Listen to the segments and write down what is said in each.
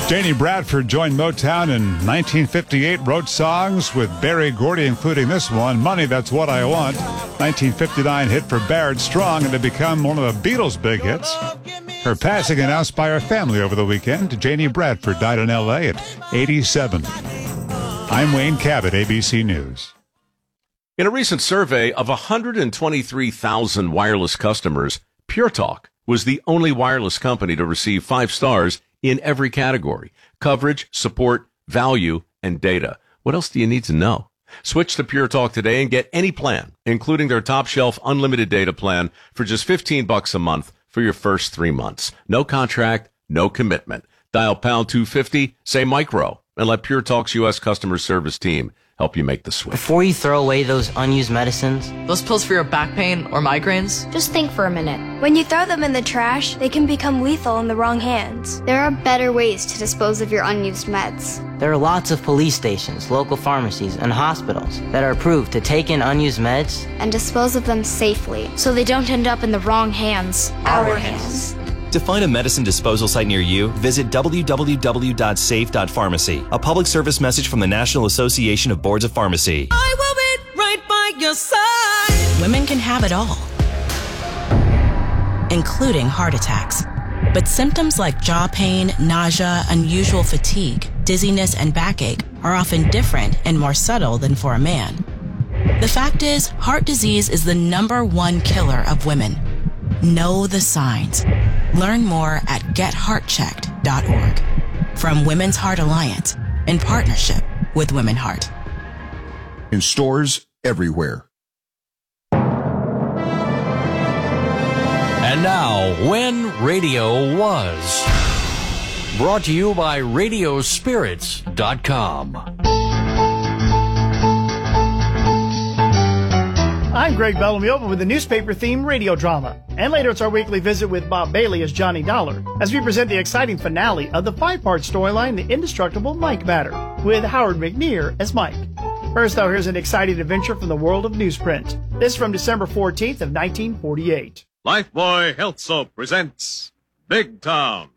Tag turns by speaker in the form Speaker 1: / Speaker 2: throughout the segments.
Speaker 1: Janie Bradford joined Motown in 1958, wrote songs with Berry Gordy, including this one, Money, That's What I Want. 1959 hit for Barrett Strong and to become one of the Beatles' big hits. Her passing announced by her family over the weekend. Janie Bradford died in L.A. at 87. I'm Wayne Cabot, ABC News.
Speaker 2: In a recent survey of 123,000 wireless customers, Pure Talk was the only wireless company to receive 5 stars in every category: coverage, support, value, and data. What else do you need to know? Switch to Pure Talk today and get any plan, including their top shelf unlimited data plan for just $15 a month for your first 3 months. No contract, no commitment. Dial pound 250, say micro, and let Pure Talk's U.S. customer service team help you make the switch.
Speaker 3: Before you throw away those unused medicines,
Speaker 4: those pills for your back pain or migraines,
Speaker 5: just think for a minute. When you throw them in the trash, they can become lethal in the wrong hands.
Speaker 6: There are better ways to dispose of your unused meds.
Speaker 3: There are lots of police stations, local pharmacies, and hospitals that are approved to take in unused meds
Speaker 6: and dispose of them safely so they don't end up in the wrong hands. Our hands.
Speaker 7: To find a medicine disposal site near you, visit www.safe.pharmacy. A public service message from the National Association of Boards of Pharmacy.
Speaker 8: I will be right by your side.
Speaker 9: Women can have it all, including heart attacks. But symptoms like jaw pain, nausea, unusual fatigue, dizziness, and backache are often different and more subtle than for a man. The fact is, heart disease is the #1 killer of women. Know the signs. Learn more at getheartchecked.org. From Women's Heart Alliance, in partnership with Women Heart.
Speaker 10: In stores everywhere.
Speaker 11: And now, When Radio Was. Brought to you by Radiospirits.com.
Speaker 12: I'm Greg Bellamy, open with a newspaper-themed radio drama. And later it's our weekly visit with Bob Bailey as Johnny Dollar, as we present the exciting finale of the 5-part storyline, The Indestructible Mike Matter, with Howard McNear as Mike. First, though, here's an exciting adventure from the world of newsprint. This from December 14th of 1948.
Speaker 13: Lifebuoy Health Soap presents Big Town.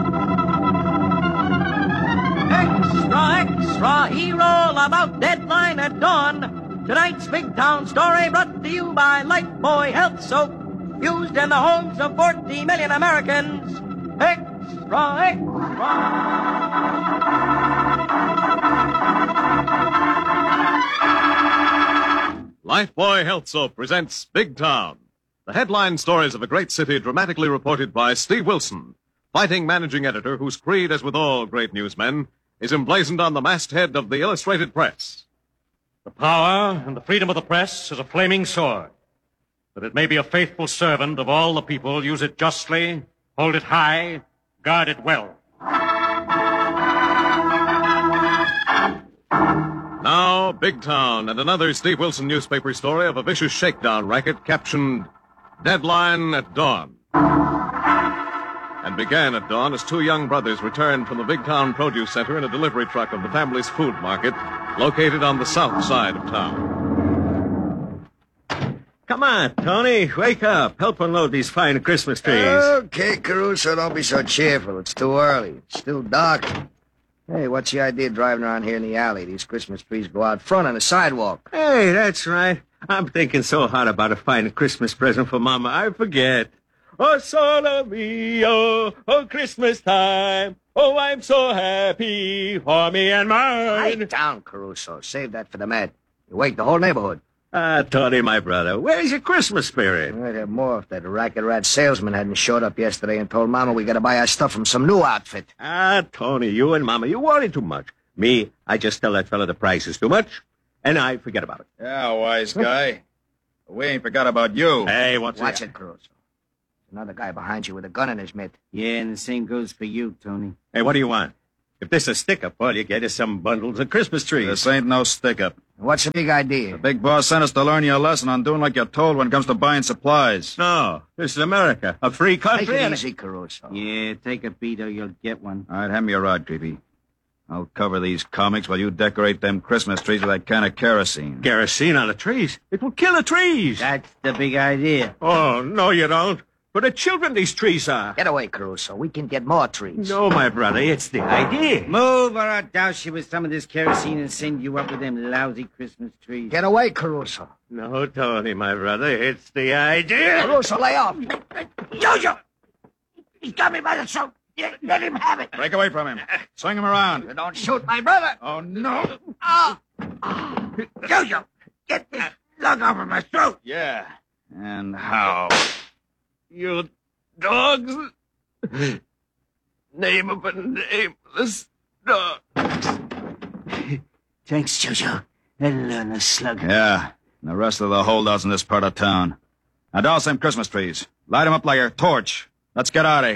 Speaker 14: Extra, extra, hero about deadline at dawn. Tonight's Big Town story brought to you by Lifebuoy Health Soap, used in the homes of 40 million Americans. Extra, extra.
Speaker 13: Lifebuoy Health Soap presents Big Town. The headline stories of a great city dramatically reported by Steve Wilson, fighting managing editor whose creed, as with all great newsmen, is emblazoned on the masthead of the Illustrated Press.
Speaker 15: The power and the freedom of the press is a flaming sword. That it may be a faithful servant of all the people, use it justly, hold it high, guard it well.
Speaker 13: Now, Big Town and another Steve Wilson newspaper story of a vicious shakedown racket captioned Deadline at Dawn. And began at dawn as 2 young brothers returned from the Big Town Produce Center in a delivery truck of the family's food market located on the south side of town.
Speaker 16: Come on, Tony, wake up. Help unload these fine Christmas trees.
Speaker 17: Okay, Caruso, don't be so cheerful. It's too early. It's still dark. Hey, what's the idea of driving around here in the alley? These Christmas trees go out front on the sidewalk.
Speaker 16: Hey, that's right. I'm thinking so hard about a fine Christmas present for Mama, I forget. Oh, solo mio, oh, Christmas time. Oh, I'm so happy for me and mine.
Speaker 17: Pipe down, Caruso. Save that for the Met. You wake the whole neighborhood.
Speaker 16: Tony, my brother, where's your Christmas spirit?
Speaker 17: I'd have more if that racket rat salesman hadn't showed up yesterday and told Mama we gotta buy our stuff from some new outfit.
Speaker 16: Tony, you and Mama, you worry too much. Me, I just tell that fella the price is too much, and I forget about it.
Speaker 18: Yeah, wise guy. We ain't forgot about you.
Speaker 16: Hey,
Speaker 17: Watch it, Caruso. Another guy behind you with a gun in his mitt.
Speaker 19: Yeah, and the same goes for you, Tony.
Speaker 16: Hey, what do you want? If this is a stick-up, all you get is some bundles of Christmas trees.
Speaker 18: This ain't no stick-up.
Speaker 17: What's the big idea?
Speaker 18: The big boss sent us to learn you a lesson on doing like you're told when it comes to buying supplies.
Speaker 16: No, this is America, a free country.
Speaker 17: Take it easy, Caruso.
Speaker 19: Yeah, take a beat or you'll get one.
Speaker 18: All right, hand me your rod, Creepy. I'll cover these comics while you decorate them Christmas trees with that can of kerosene.
Speaker 16: Kerosene on the trees? It will kill the trees.
Speaker 19: That's the big idea.
Speaker 16: Oh, no, you don't. For the children, these trees are.
Speaker 17: Get away, Caruso. We can get more trees.
Speaker 16: No, my brother, it's the idea.
Speaker 19: Move or I'll douse you with some of this kerosene and send you up with them lousy Christmas trees.
Speaker 17: Get away, Caruso.
Speaker 16: No, Tony, my brother, it's the idea.
Speaker 17: Caruso, lay off.
Speaker 14: Yo-Yo! He's got me by the throat. Let him have it.
Speaker 18: Break away from him. Swing him around.
Speaker 17: You don't shoot my brother.
Speaker 18: Oh, no.
Speaker 14: Yo-Yo, get this lug off of my throat.
Speaker 18: Yeah. And how?
Speaker 16: You dogs. Name of a nameless dog.
Speaker 19: Thanks, Jojo. That'll learn a slug.
Speaker 18: Yeah. And the rest of the holdouts in this part of town. Now douse them Christmas trees. Light them up like a torch. Let's get out of here.